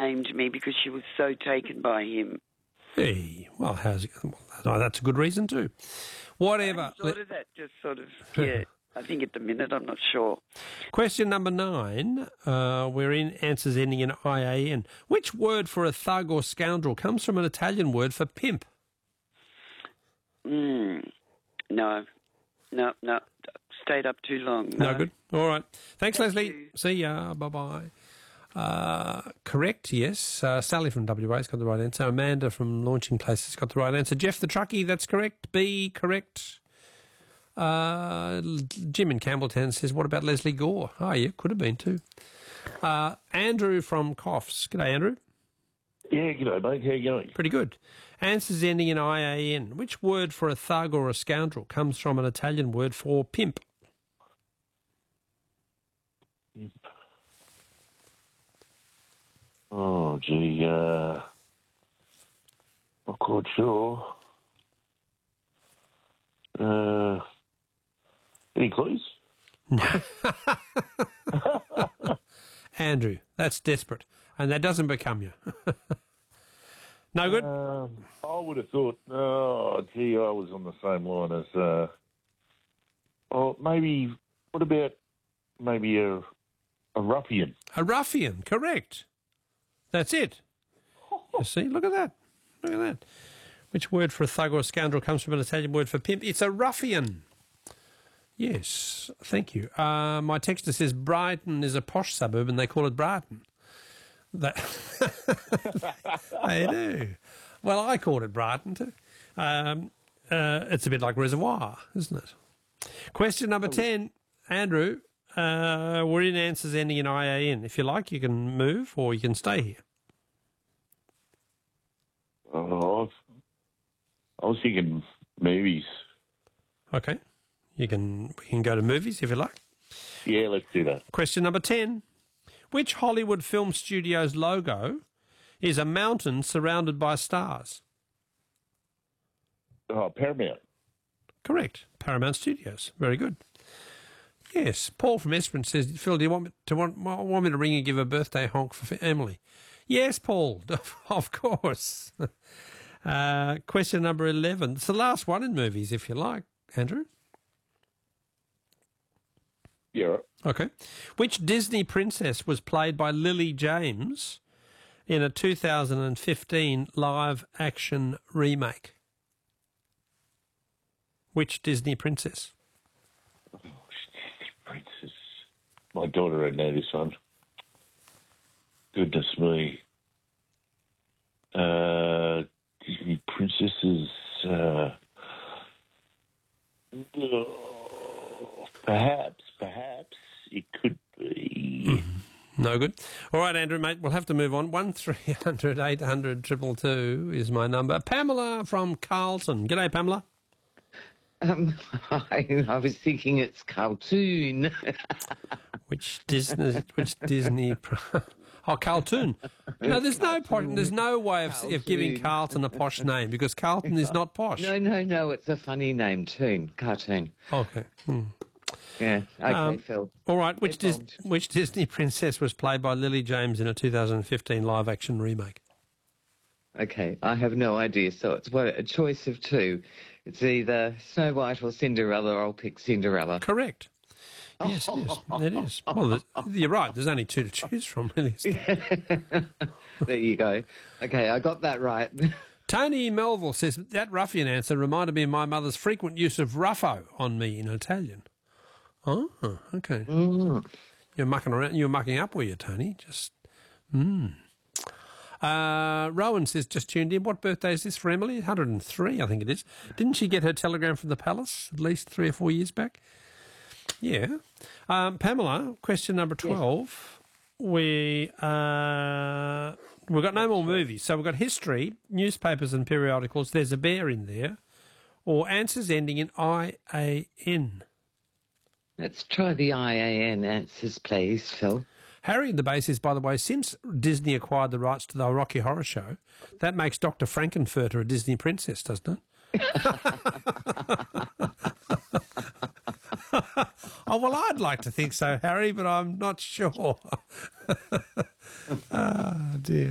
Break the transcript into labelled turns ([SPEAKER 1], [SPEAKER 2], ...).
[SPEAKER 1] named me because she was so taken by him.
[SPEAKER 2] Hey, well, how's it? Well, no, that's a good reason too. Whatever.
[SPEAKER 1] Sort of that, just sort of, yeah. I think at the minute, I'm not sure.
[SPEAKER 2] Question number 9. We're in answers ending in IAN. Which word for a thug or scoundrel comes from an Italian word for pimp?
[SPEAKER 1] No. Stayed up too long.
[SPEAKER 2] No good. All right. Thanks,
[SPEAKER 1] Thank
[SPEAKER 2] Leslie.
[SPEAKER 1] you.
[SPEAKER 2] See ya. Bye-bye. Correct, yes. Sally from WA's got the right answer. Amanda from Launching Places got the right answer. Jeff the Truckie, that's correct. B, correct. Jim in Campbelltown says, what about Leslie Gore? Oh, yeah, could have been too. Andrew from Coffs. G'day, Andrew.
[SPEAKER 3] Yeah, g'day, mate. How you going?
[SPEAKER 2] Pretty good. Answers ending in IAN. Which word for a thug or a scoundrel comes from an Italian word for pimp?
[SPEAKER 3] Oh, gee, not quite sure. Any clues?
[SPEAKER 2] Andrew, that's desperate. And that doesn't become you. No good?
[SPEAKER 3] I would have thought, oh, gee, I was on the same line as, maybe, what about maybe a ruffian?
[SPEAKER 2] A ruffian, correct. That's it. You see, look at that. Look at that. Which word for a thug or a scoundrel comes from an Italian word for pimp? It's a ruffian. Yes, thank you. My texter says Brighton is a posh suburb and they call it Brighton. They do. Well, I called it Brighton too. It's a bit like Reservoir, isn't it? Question number 10, Andrew. We're in answers ending in IAN. If you like, you can move or you can stay here.
[SPEAKER 3] I was thinking movies.
[SPEAKER 2] Okay. We can go to movies if you like.
[SPEAKER 3] Yeah, let's do that.
[SPEAKER 2] Question number 10. Which Hollywood film studio's logo is a mountain surrounded by stars?
[SPEAKER 3] Oh, Paramount.
[SPEAKER 2] Correct. Paramount Studios. Very good. Yes. Paul from Esperance says, Phil, do you want me to ring and give a birthday honk for Emily? Yes, Paul. Of course. Question number 11. It's the last one in movies, if you like, Andrew.
[SPEAKER 3] Yeah, right.
[SPEAKER 2] Okay. Which Disney princess was played by Lily James in a 2015 live-action remake? Which Disney princess?
[SPEAKER 3] Oh, Disney princess. My daughter would know this one. Goodness me. Disney princesses. Perhaps it could be.
[SPEAKER 2] No good. All right, Andrew, mate, we'll have to move on. 1300 800 222 is my number. Pamela from Carlton. G'day, Pamela.
[SPEAKER 4] I was thinking it's cartoon.
[SPEAKER 2] Which Disney? Oh, Carlton. No, there's no point. There's no way of giving Carlton a posh name because Carlton is not posh.
[SPEAKER 4] No, it's a funny name, cartoon.
[SPEAKER 2] Okay.
[SPEAKER 4] Yeah, okay, Phil.
[SPEAKER 2] All right, which Disney princess was played by Lily James in a 2015 live-action remake?
[SPEAKER 4] Okay, I have no idea, so it's a choice of two. It's either Snow White or Cinderella, or I'll pick Cinderella.
[SPEAKER 2] Correct. Yes, it is. Well, you're right. There's only two to choose from, really.
[SPEAKER 4] There you go. Okay, I got that right.
[SPEAKER 2] Tony Melville says, that ruffian answer reminded me of my mother's frequent use of ruffo on me in Italian. Oh, okay. You're mucking around. You're mucking up, were you, Tony? Rowan says, just tuned in. What birthday is this for Emily? 103, I think it is. Didn't she get her telegram from the palace at least 3 or 4 years back? Yeah. Pamela, question number 12. Yes. We've got no more movies. So we've got history, newspapers and periodicals. There's a bear in there. Or answers ending in IAN.
[SPEAKER 4] Let's try the IAN answers, please, Phil.
[SPEAKER 2] Harry and the Bass is, by the way, since Disney acquired the rights to the Rocky Horror Show, that makes Dr. Frankenfurter a Disney princess, doesn't it? Oh, well, I'd like to think so, Harry, but I'm not sure. Oh, dear.